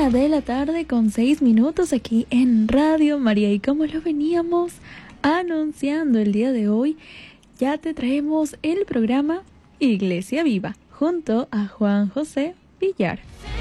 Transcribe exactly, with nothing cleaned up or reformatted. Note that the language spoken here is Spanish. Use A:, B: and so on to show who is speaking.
A: una de la tarde con seis minutos aquí en Radio María. Y como lo veníamos anunciando el día de hoy, ya te traemos el programa Iglesia Viva junto a Juan José Villar.